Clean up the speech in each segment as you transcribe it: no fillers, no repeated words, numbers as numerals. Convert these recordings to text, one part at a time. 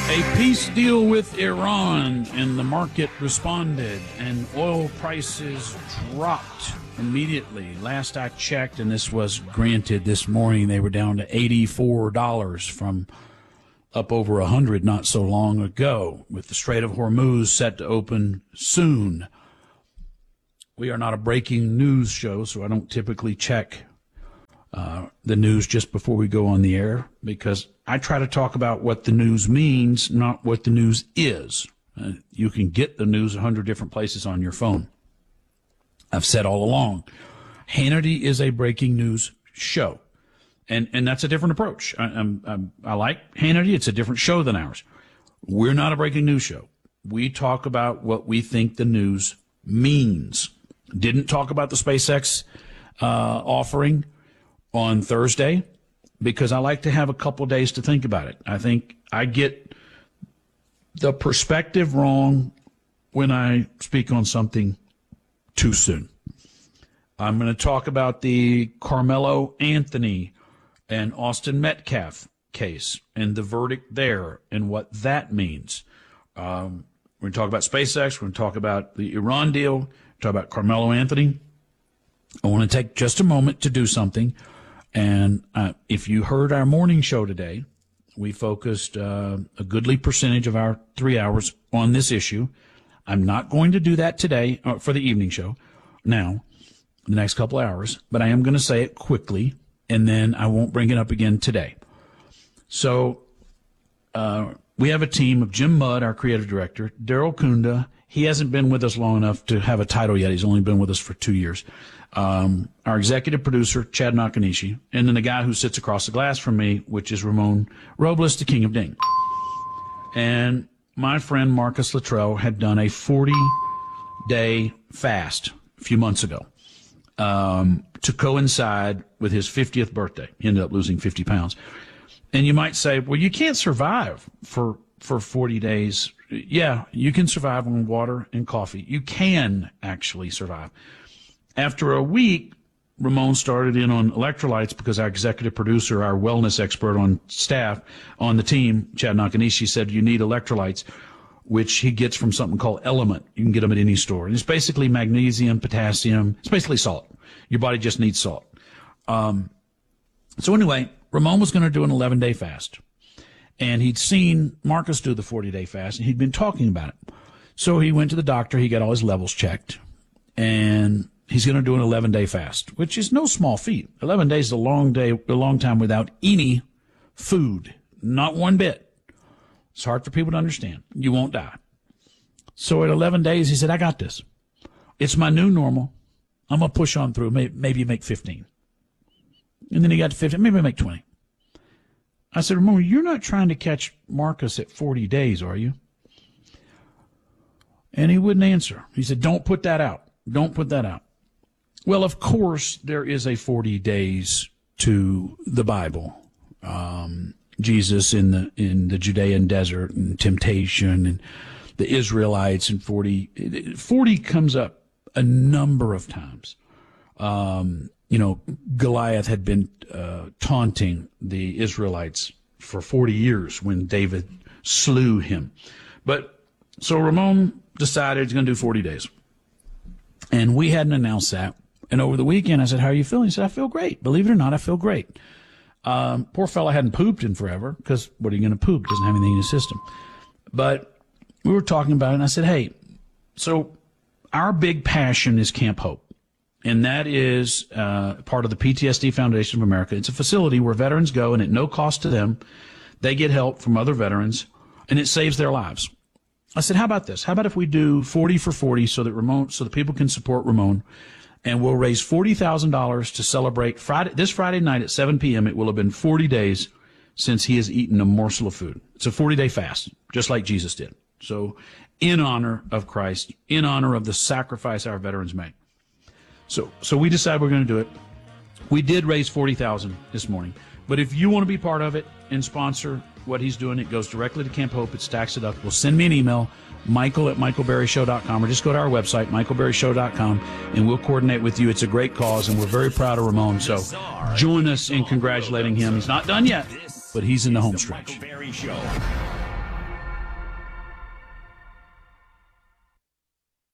A peace deal with Iran, and the market responded, and oil prices dropped immediately. Last I checked, and this was granted this morning, they were down to $84 from up over $100 not so long ago, with the Strait of Hormuz set to open soon. We are not a breaking news show, so I don't typically check the news just before we go on the air, because I try to talk about what the news means, not what the news is. You can get the news 100 different places on your phone. I've said all along, Hannity is a breaking news show, and that's a different approach. I like Hannity. It's a different show than ours. We're not a breaking news show. We talk about what we think the news means. Didn't talk about the SpaceX offering on Thursday, because I like to have a couple days to think about it. I think I get the perspective wrong when I speak on something too soon. I'm going to talk about the Carmelo Anthony and Austin Metcalf case and the verdict there and what that means. We're going to talk about SpaceX. We're going to talk about the Iran deal, talk about Carmelo Anthony. I want to take just a moment to do something. And if you heard our morning show today, we focused a goodly percentage of our 3 hours on this issue. I'm not going to do that today for the evening show now, the next couple hours, but I am going to say it quickly, and then I won't bring it up again today. So we have a team of Jim Mudd, our creative director, Daryl Kunda. He hasn't been with us long enough to have a title yet. He's only been with us for 2 years. Our executive producer, Chad Nakanishi, and then the guy who sits across the glass from me, which is Ramon Robles, the King of Ding. And my friend Marcus Luttrell had done a 40-day fast a few months ago to coincide with his 50th birthday. He ended up losing 50 pounds. And you might say, well, you can't survive for 40 days. Yeah, you can survive on water and coffee. You can actually survive. After a week, Ramon started in on electrolytes because our executive producer, our wellness expert on staff on the team, Chad Nakanishi, said you need electrolytes, which he gets from something called Element. You can get them at any store. And it's basically magnesium, potassium. It's basically salt. Your body just needs salt. So anyway, Ramon was going to do an 11-day fast. And he'd seen Marcus do the 40-day fast, and he'd been talking about it. So he went to the doctor. He got all his levels checked. And he's going to do an 11-day fast, which is no small feat. 11 days is a long time without any food, not one bit. It's hard for people to understand. You won't die. So at 11 days, he said, I got this. It's my new normal. I'm going to push on through. Maybe make 15. And then he got to 15, maybe make 20. I said, remember, you're not trying to catch Marcus at 40 days, are you? And he wouldn't answer. He said, don't put that out. Don't put that out. Well, of course, there is a 40 days to the Bible. Jesus in the Judean desert and temptation and the Israelites and 40 comes up a number of times. Goliath had been taunting the Israelites for 40 years when David slew him. But so Ramon decided he's going to do 40 days. And we hadn't announced that. And over the weekend, I said, how are you feeling? He said, I feel great. Believe it or not, I feel great. Poor fella hadn't pooped in forever because what are you going to poop? Doesn't have anything in his system. But we were talking about it, and I said, hey, so our big passion is Camp Hope. And that is part of the PTSD Foundation of America. It's a facility where veterans go, and at no cost to them, they get help from other veterans, and it saves their lives. I said, how about this? How about if we do 40 for 40 so that people can support Ramon, and we'll raise $40,000 to celebrate this Friday night at 7 p.m. It will have been 40 days since he has eaten a morsel of food. It's a 40-day fast, just like Jesus did. So in honor of Christ, in honor of the sacrifice our veterans made. So we decided we're going to do it. We did raise $40,000 this morning. But if you want to be part of it and sponsor what he's doing, it goes directly to Camp Hope. It's tax deductible. Send me an email, michael@michaelberryshow.com, or just go to our website, michaelberryshow.com, and we'll coordinate with you. It's a great cause, and we're very proud of Ramon. So join us in congratulating him. He's not done yet, but he's in the home stretch.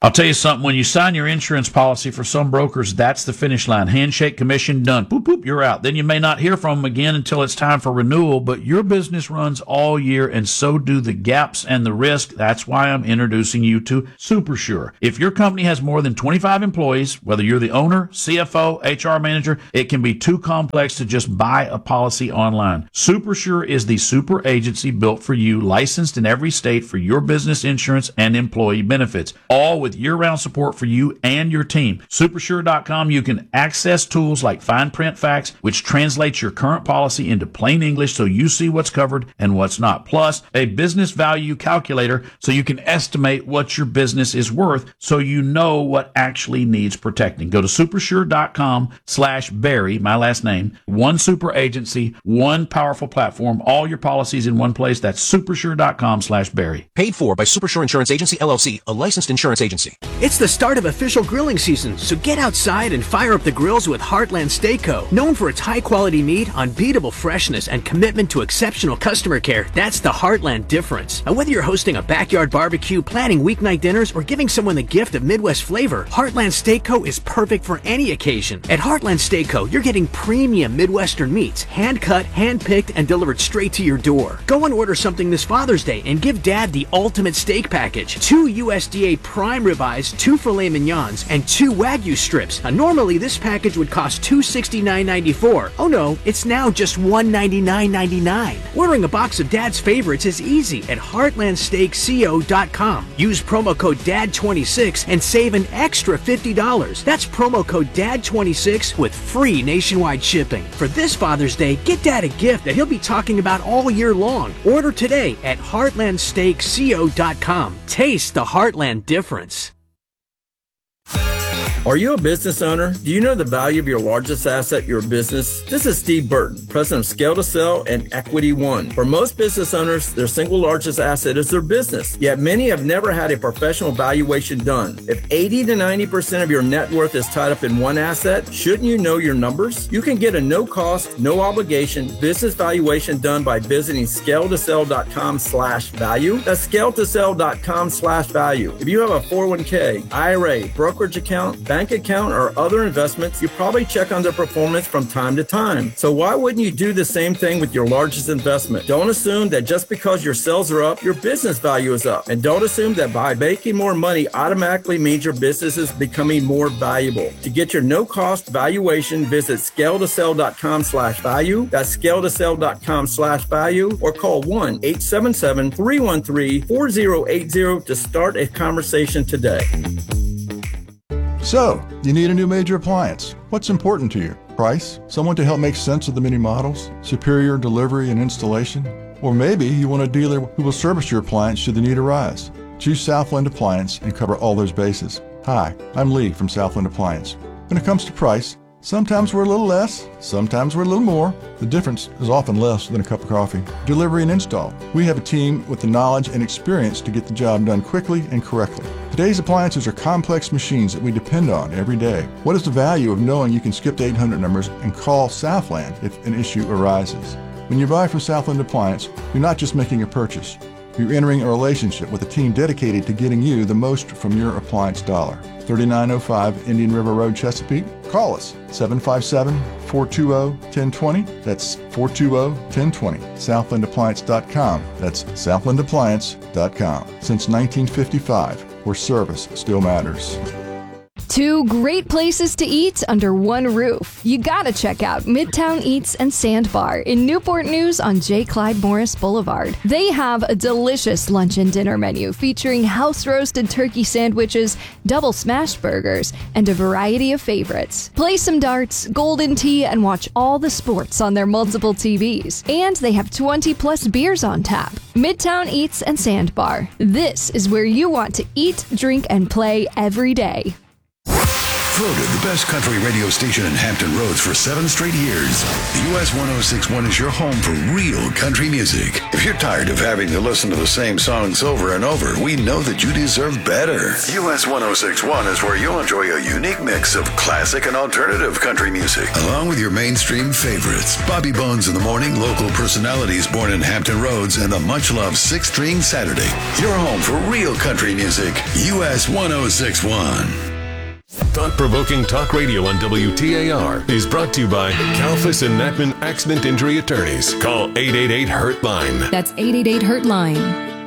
I'll tell you something, when you sign your insurance policy, for some brokers, that's the finish line. Handshake, commission, done. Boop, boop, you're out. Then you may not hear from them again until it's time for renewal, but your business runs all year, and so do the gaps and the risk. That's why I'm introducing you to SuperSure. If your company has more than 25 employees, whether you're the owner, CFO, HR manager, it can be too complex to just buy a policy online. SuperSure is the super agency built for you, licensed in every state for your business insurance and employee benefits, all with year-round support for you and your team. Supersure.com, you can access tools like Fine Print Facts, which translates your current policy into plain English so you see what's covered and what's not. Plus, a business value calculator so you can estimate what your business is worth so you know what actually needs protecting. Go to supersure.com/Barry, my last name. One super agency, one powerful platform, all your policies in one place. That's supersure.com/Barry. Paid for by Supersure Insurance Agency, LLC, a licensed insurance agency. It's the start of official grilling season, so get outside and fire up the grills with Heartland Steak Co. Known for its high-quality meat, unbeatable freshness, and commitment to exceptional customer care, that's the Heartland difference. And whether you're hosting a backyard barbecue, planning weeknight dinners, or giving someone the gift of Midwest flavor, Heartland Steak Co. is perfect for any occasion. At Heartland Steak Co., you're getting premium Midwestern meats, hand-cut, hand-picked, and delivered straight to your door. Go and order something this Father's Day and give Dad the ultimate steak package. 2 USDA prime ribeyes, 2 filet mignons, and 2 Wagyu strips. Now, normally this package would cost $269.94. Oh no, it's now just $199.99. Ordering a box of Dad's favorites is easy at heartlandsteakco.com. Use promo code DAD26 and save an extra $50. That's promo code DAD26 with free nationwide shipping. For this Father's Day, get Dad a gift that he'll be talking about all year long. Order today at heartlandsteakco.com. Taste the Heartland difference. Are you a business owner? Do you know the value of your largest asset, your business? This is Steve Burton, president of Scale to Sell and Equity One. For most business owners, their single largest asset is their business, yet many have never had a professional valuation done. If 80 to 90% of your net worth is tied up in one asset, shouldn't you know your numbers? You can get a no-cost, no-obligation business valuation done by visiting scaletosell.com/value. That's scaletosell.com/value. If you have a 401k, IRA, brokerage account, bank account, or other investments, you probably check on their performance from time to time. So why wouldn't you do the same thing with your largest investment? Don't assume that just because your sales are up, your business value is up. And don't assume that by making more money automatically means your business is becoming more valuable. To get your no-cost valuation, visit scaletosell.com/value. That's scaletosell.com/value, or call 1-877-313-4080 to start a conversation today. So, you need a new major appliance. What's important to you? Price? Someone to help make sense of the many models? Superior delivery and installation? Or maybe you want a dealer who will service your appliance should the need arise. Choose Southland Appliance and cover all those bases. Hi, I'm Lee from Southland Appliance. When it comes to price, sometimes we're a little less, sometimes we're a little more. The difference is often less than a cup of coffee. Delivery and install. We have a team with the knowledge and experience to get the job done quickly and correctly. Today's appliances are complex machines that we depend on every day. What is the value of knowing you can skip the 800 numbers and call Southland if an issue arises? When you buy from Southland Appliance, you're not just making a purchase. You're entering a relationship with a team dedicated to getting you the most from your appliance dollar. 3905 Indian River Road, Chesapeake. Call us, 757-420-1020. That's 420-1020. SouthlandAppliance.com. That's SouthlandAppliance.com. Since 1955, where service still matters. 2 great places to eat under one roof. You gotta check out Midtown Eats and Sandbar in Newport News on J. Clyde Morris Boulevard. They have a delicious lunch and dinner menu featuring house-roasted turkey sandwiches, double smash burgers, and a variety of favorites. Play some darts, golden tea, and watch all the sports on their multiple TVs. And they have 20-plus beers on tap. Midtown Eats and Sandbar. This is where you want to eat, drink, and play every day. Voted the best country radio station in Hampton Roads for 7 straight years, US 1061 is your home for real country music. If you're tired of having to listen to the same songs over and over, we know that you deserve better. US 1061 is where you'll enjoy a unique mix of classic and alternative country music, along with your mainstream favorites. Bobby Bones in the Morning, local personalities born in Hampton Roads, and the much-loved 6-String Saturday. Your home for real country music, US 1061. Thought-provoking talk radio on WTAR is brought to you by Kalfas and Nachman Accident Injury Attorneys. Call 888-HURT-LINE. That's 888-HURT-LINE.